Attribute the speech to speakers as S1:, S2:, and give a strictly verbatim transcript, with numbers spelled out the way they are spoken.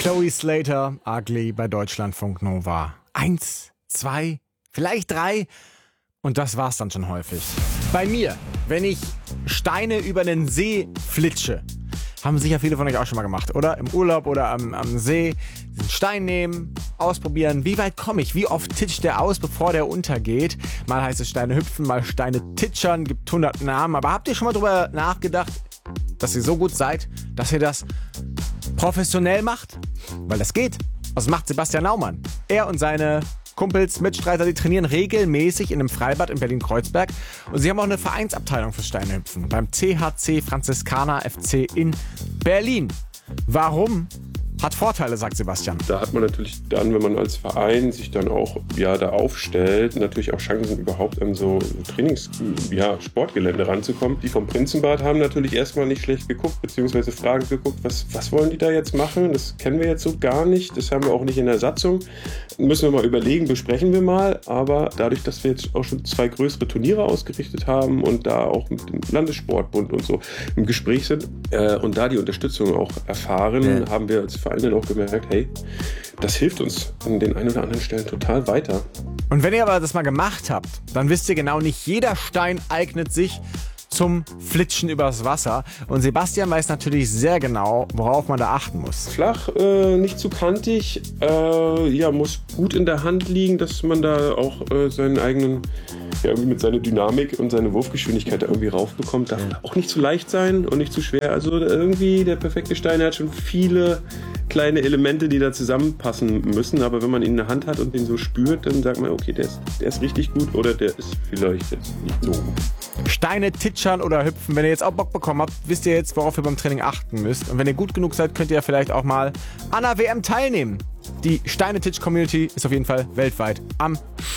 S1: Chloe Slater, Ugly bei Deutschlandfunk Nova. Eins, zwei, vielleicht drei und das war's dann schon häufig. Bei mir, wenn ich Steine über einen See flitsche, haben sicher viele von euch auch schon mal gemacht, oder? Im Urlaub oder am, am See. Einen Stein nehmen, ausprobieren, wie weit komme ich, wie oft titscht der aus, bevor der untergeht. Mal heißt es Steine hüpfen, mal Steine titschern, gibt hundert Namen. Aber habt ihr schon mal drüber nachgedacht, dass ihr so gut seid, dass ihr das professionell macht? Weil das geht. Das macht Sebastian Naumann. Er und seine Kumpels, Mitstreiter, die trainieren regelmäßig in einem Freibad in Berlin-Kreuzberg. Und sie haben auch eine Vereinsabteilung für Steinehüpfen beim T H C Franziskaner F C in Berlin. Warum? Hat Vorteile, sagt Sebastian.
S2: Da hat man natürlich dann, wenn man als Verein sich dann auch ja, da aufstellt, natürlich auch Chancen, überhaupt an so Trainings-, ja, Sportgelände ranzukommen. Die vom Prinzenbad haben natürlich erstmal nicht schlecht geguckt, beziehungsweise fragend geguckt, was, was wollen die da jetzt machen? Das kennen wir jetzt so gar nicht, das haben wir auch nicht in der Satzung. Müssen wir mal überlegen, besprechen wir mal. Aber dadurch, dass wir jetzt auch schon zwei größere Turniere ausgerichtet haben und da auch mit dem Landessportbund und so im Gespräch sind äh, und da die Unterstützung auch erfahren, ja. haben wir als Verein dann auch gemerkt, hey, das hilft uns an den ein oder anderen Stellen total weiter.
S1: Und wenn ihr aber das mal gemacht habt, dann wisst ihr genau, nicht jeder Stein eignet sich zum Flitschen übers Wasser. Und Sebastian weiß natürlich sehr genau, worauf man da achten muss.
S2: Flach, äh, nicht zu kantig, äh, ja, muss gut in der Hand liegen, dass man da auch äh, seinen eigenen, ja, irgendwie mit seiner Dynamik und seiner Wurfgeschwindigkeit da irgendwie raufbekommt. Darf ja. auch nicht zu leicht sein und nicht zu schwer. Also irgendwie der perfekte Stein hat schon viele kleine Elemente, die da zusammenpassen müssen. Aber wenn man ihn in der Hand hat und den so spürt, dann sagt man, okay, der ist, der ist richtig gut oder der ist vielleicht jetzt nicht so gut.
S1: Steine titschern oder hüpfen. Wenn ihr jetzt auch Bock bekommen habt, wisst ihr jetzt, worauf ihr beim Training achten müsst. Und wenn ihr gut genug seid, könnt ihr vielleicht auch mal an einer W M teilnehmen. Die Steine-Titsch-Community ist auf jeden Fall weltweit am